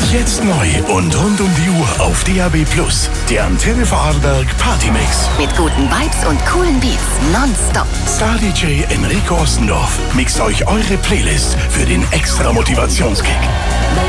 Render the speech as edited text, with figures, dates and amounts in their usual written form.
Jetzt neu und rund um die Uhr auf DAB+. Der Antenne Vorarlberg Partymix. Mit guten Vibes und coolen Beats nonstop. Star-DJ Enrico Ossendorf mixt euch eure Playlist für den extra Motivationskick.